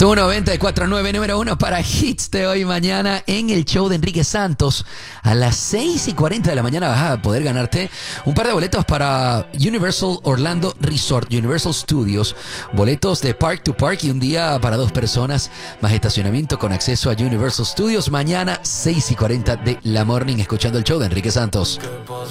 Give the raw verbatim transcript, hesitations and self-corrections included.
Tu noventa y cuatro punto nueve, número uno para hits de hoy mañana en el show de Enrique Santos. A las seis y cuarenta de la mañana vas a poder ganarte un par de boletos para Universal Orlando Resort, Universal Studios. Boletos de Park to Park y un día para dos personas, más estacionamiento con acceso a Universal Studios. Mañana, seis y cuarenta de la morning, escuchando el show de Enrique Santos.